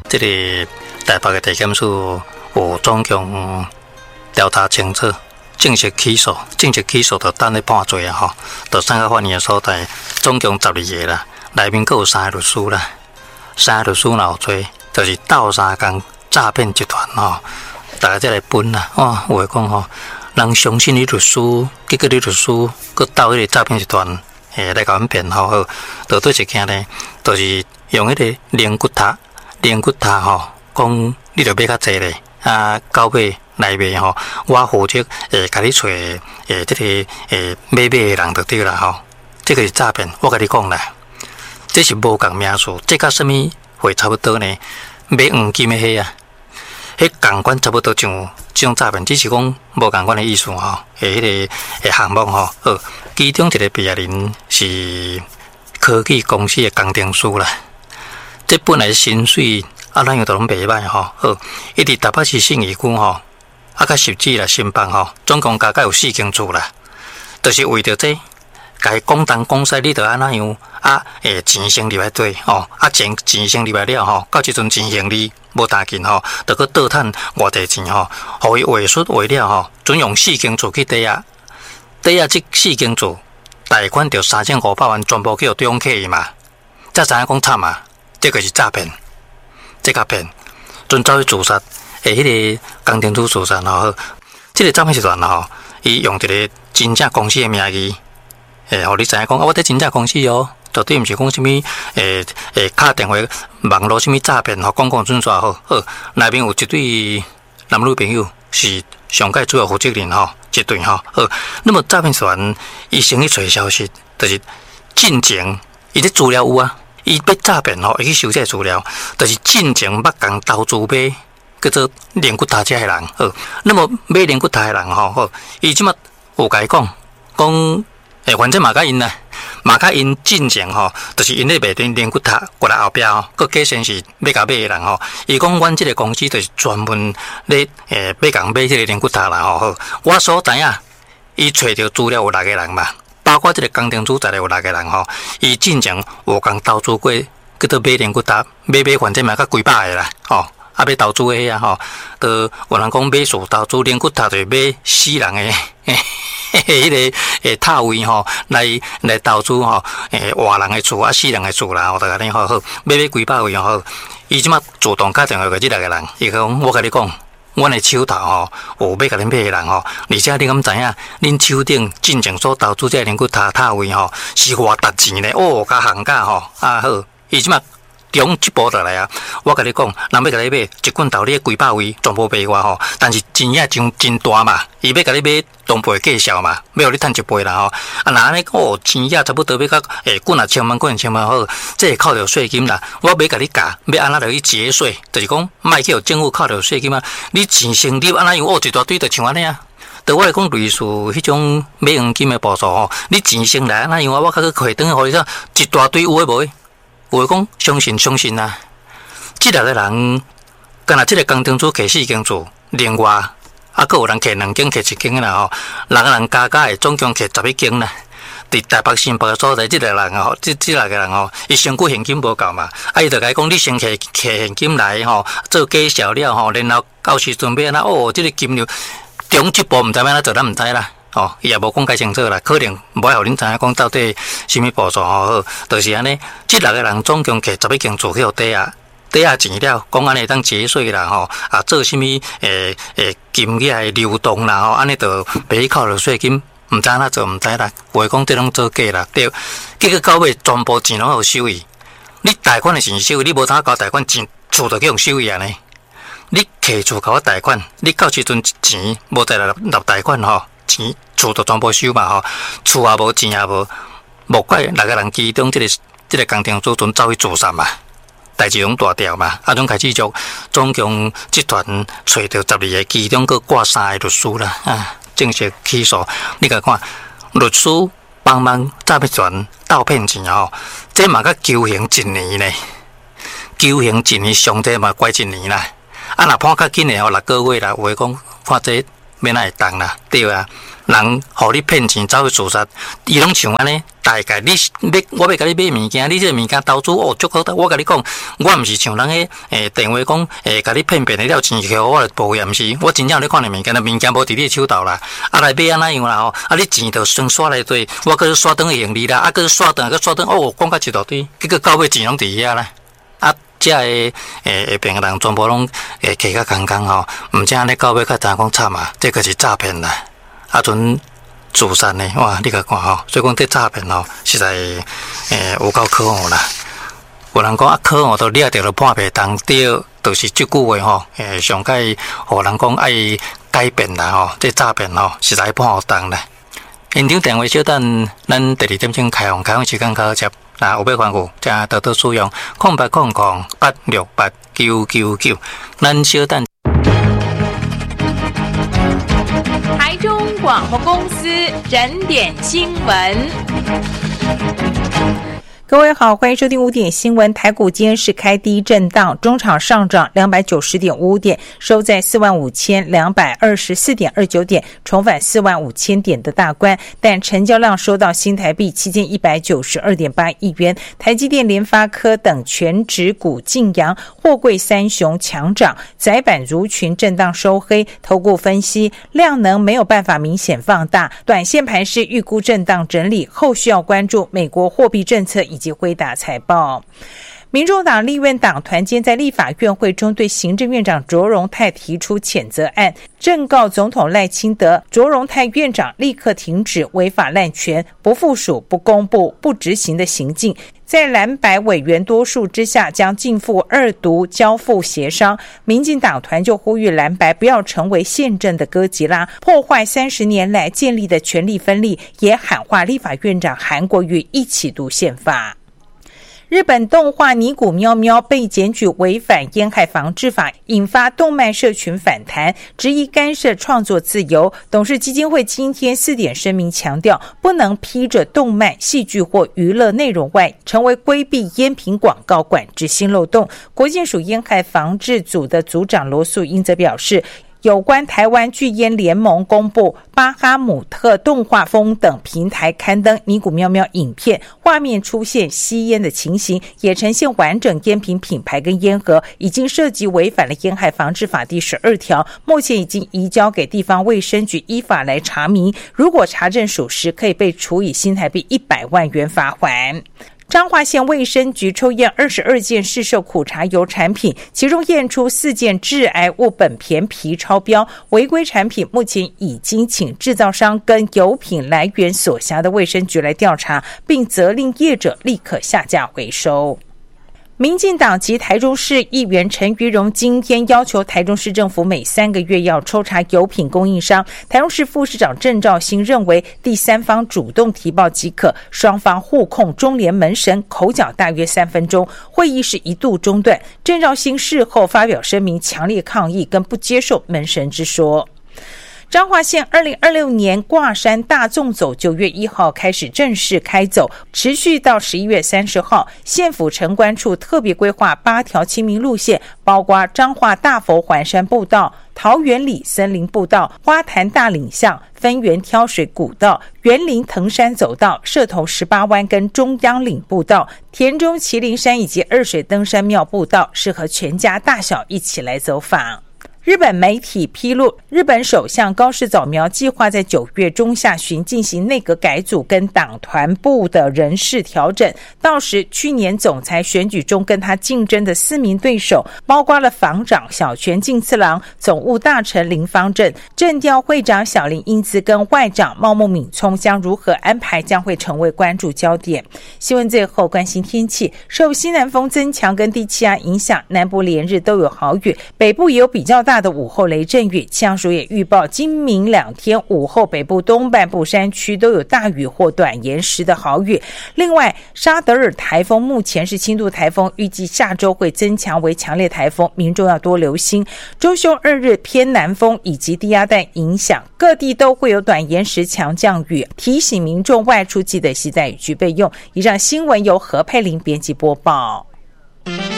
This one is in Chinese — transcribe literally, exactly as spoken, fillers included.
这个台北的地检署有总共调查清楚，正式起诉，正式起诉就等咧判罪啊！吼，就送到法院的所在，总共十二个啦，内面阁有三个律师啦，三个律师有做，就是斗相共诈骗集团吼，大家再来分啦。哦，有诶讲吼，人相信你律师，结果你律师阁斗迄个诈骗集团，诶来甲阮骗吼，好，就对一件呢，就是用迄个灵骨塔。灵骨塔吼，讲你着买较济咧，啊，到尾来卖吼，我负责诶，甲你找诶，这个诶买买诶人就对啦吼。这个是诈骗，我甲你讲啦，这是无共名词，这甲什么会差不多呢？买黄金诶迄啊，迄共款差不多像这种诈骗，只是讲无共款诶意思吼。诶，迄个诶项目吼，好，其中一个被害人是科技公司诶工程师啦。这本来薪水啊，咱又都拢袂歹吼，好，一直台北市信义区吼，啊，甲十指啦、新房吼，总共加加有四间厝啦，就是为着这，甲伊讲东讲西，你着安怎样啊？诶，钱先入来对吼，啊钱钱先入来了吼，到即阵钱行李无大紧吼，着去倒趁偌济钱吼，互伊话术话了吼，准用四间厝去抵押，抵押即四间厝贷款着三千五百万，全部叫对方客伊嘛，才知影讲惨啊！这个是诈骗，这个骗，准走去自杀，诶，迄个工程师自杀吼，这个诈骗集团吼，伊用一个真正公司的名义，诶，互你知影讲，啊，我伫真正公司哦，绝对毋是讲什么诶诶敲电话网络什么诈骗吼，讲讲准煞好，好，内面有一对男女朋友是上届主要负责人吼，一对吼，好，那么诈骗集团伊先去找消息，就是进前伊啲资料有啊。伊要诈骗吼，伊去收这资料，就是进前捌共投资买叫做灵骨塔遮的人。好，那么买灵骨塔的人吼，好，伊即马有甲伊讲，讲诶，反正嘛甲因啦，嘛甲因进前吼，就是因咧卖电灵骨塔过来后壁吼，佮假先是要甲买的人吼。伊讲阮即个公司就是专门咧诶要共买即个灵骨塔啦吼。好，我所知影，伊找着资料有六个人嘛。包括这个工程师在内有六个人吼，伊进前有共投资过，叫做买灵骨塔，买买反正嘛，甲几百个啦，吼，啊要投资的遐吼，都有人讲买厝投资灵骨塔，就是买死人的，迄个诶塔位吼，来来投资吼，诶活人的厝啊，死人的厝啦，吼，大家呢吼好，买买几百位吼，伊即马主动打电话给这六个人，伊讲我甲你讲。阮的手头吼，有要甲恁买的人吼，而且你敢知影，恁手顶进前所投资这灵骨塔塔位吼，是偌值钱咧，哦，加行价吼，啊好，伊即马中一步就来啊！我甲你讲，人要甲你买一罐头，你几百位全部卖我吼，但是钱也真真大嘛，伊要甲你买当倍计数嘛，要你趁一倍啦吼。啊，那安尼哦，钱也差不多要甲诶，几啊千万，几啊千万好，这扣着税金啦。我要甲你教，要安怎着去节税，就是讲，莫去互政府扣着税金啊。你钱先入安怎样？哦，一大堆就像安尼啊。对我来讲，类似迄种买黄金的步骤吼，你钱先来安怎样？我较去开灯，互你说一大堆有诶无？有诶讲相信相信啊！即六个人，干那即个工程师摕四间厝，另外啊，阁有人摕两间，摕一间啦吼，六个人加加诶，总共摕十一间啦。伫台北新北所在，即个人吼，即即六个人吼，伊身躯现金无够嘛，啊，伊就甲伊讲，你先摕摕现金来吼，做计小了吼，然后到时阵要安怎哦，即个金流中一步毋知要安怎做，咱毋知啦。哦，伊也无讲解清楚啦，可能无互恁知影讲到底什么步骤吼，好，就是安尼。即六个人总共摕十一间厝去互抵押，抵押钱了，讲安尼当节税啦吼，啊做什么诶诶金额的流动啦吼，安尼就袂扣着税金，毋知影做毋知啦，话讲这拢做假啦，对。结果到尾全部钱拢互收伊，你贷款的钱收伊，你无通交贷款钱，厝就去互收伊安尼。你摕厝甲我贷款，你到时阵钱无再来纳贷款吼。钱厝都全部收嘛吼，厝也无，钱也无，莫怪六个人其中即、这个即、这个工程师阵走去自杀嘛，代志拢大条嘛，啊，种开始就总共集团找到十二个，其中佫挂三个律师啦，啊，正式起诉。你甲看，律师帮忙诈骗团盗骗钱吼，这嘛甲求刑一年呢，求刑一年上济嘛关一年啦，啊，若判较紧的吼，六个月啦，有诶讲看这。 免那会动啦，对啊。人互你骗钱走去自杀，伊拢像安尼。大概你你我要甲你买物件，你这个物件投资哦足好，我甲你讲，我毋是像人个诶电话讲诶，甲你骗骗了钱去互我来保险，毋是，我真正有咧看你物件，那物件无伫你手头啦，啊来买安怎样啦吼，啊你钱就先刷来对，我搁刷转去盈利啦，啊搁刷转搁刷转，哦讲到一大堆，结果到尾钱拢伫遐啦，啊遮个诶下边个人全部拢诶摕甲空空吼，毋知安尼到尾较知讲惨啊，这个是诈骗啦，啊阵。自杀呢，哇！你甲看吼，所以讲这诈骗吼，实在诶有够可恶啦。有人讲啊，可恶都掠着了半辈当对，就是这句话吼，诶，上届互人讲爱改变啦吼，这诈骗吼实在半互当啦。现场电话小等，咱第二点钟开放，开放时间到接。那有要关顾，加多多使用空八空空八六八九九九，咱小等。 广播公司整点新闻。各位好，欢迎收听五点新闻。台股今天是开低震荡，中场上涨两百九十点五五点，收在四万五千两百二十四点二九点，重返四万五千点的大关。但成交量收到新台币七千一百九十二点八亿元，台积电、联发科等全指股劲扬，货柜三雄强涨，载板族群震荡收黑。投顾分析，量能没有办法明显放大，短线盘势预估震荡整理，后续要关注美国货币政策以及辉达财报。民众党立院党团今天在立法院会中对行政院长卓荣泰提出谴责案，正告总统赖清德，卓荣泰院长立刻停止违法滥权、不附属、不公布、不执行的行径，在蓝白委员多数之下将逕付二读交付协商。民进党团就呼吁蓝白不要成为宪政的哥吉拉，破坏三十年来建立的权力分立，也喊话立法院长韩国瑜一起读宪法。日本动画《尼古喵喵》被检举违反烟害防治法，引发动漫社群反弹，质疑干涉创作自由。董事基金会今天四点声明强调，不能披着动漫、戏剧或娱乐内容外，成为规避烟品广告管制新漏洞。国健署烟害防治组的组长罗素英则表示，有关台湾拒烟联盟公布巴哈姆特动画风等平台刊登尼古喵喵影片，画面出现吸烟的情形，也呈现完整烟品品牌跟烟盒，已经涉及违反了烟害防治法第十二条，目前已经移交给地方卫生局依法来查明，如果查证属实，可以被处以新台币一百万元罚锾。彰化县卫生局抽验二十二件市售苦茶油产品，其中验出四件致癌物苯醛醚超标，违规产品目前已经请制造商跟油品来源所辖的卫生局来调查，并责令业者立刻下架回收。民进党及台中市议员陈于荣今天要求台中市政府每三个月要抽查油品供应商。台中市副市长郑肇兴认为，第三方主动提报即可，双方互控中联门神口角大约三分钟，会议是一度中断。郑肇兴事后发表声明，强烈抗议跟不接受门神之说。彰化县二零二六年挂山大纵走九月一号开始正式开走，持续到十一月三十号。县府城关处特别规划八条亲民路线，包括彰化大佛环山步道、桃园里森林步道、花坛大岭巷、分园挑水古道、园林藤山走道、社头十八湾跟中央岭步道、田中麒麟山以及二水登山庙步道，适合全家大小一起来走访。日本媒体披露，日本首相高市早苗计划在九月中下旬进行内阁改组跟党团部的人事调整，到时去年总裁选举中跟他竞争的四名对手，包括了防长小泉进次郎、总务大臣林方正、政调会长小林英姿跟外长茂木敏充将如何安排，将会成为关注焦点。新闻最后关心天气，受西南风增强跟低气压影响，南部连日都有豪雨，北部也有比较大的午后雷阵雨，气象署也预报今明两天午后北部东半部山区都有大雨或短延时的豪雨。另外，沙德尔台风目前是轻度台风，预计下周会增强为强烈台风，民众要多留心。周休二日偏南风以及低压带影响，各地都会有短延时强降雨，提醒民众外出记得携带雨具备用。以上新闻由何佩玲编辑播报。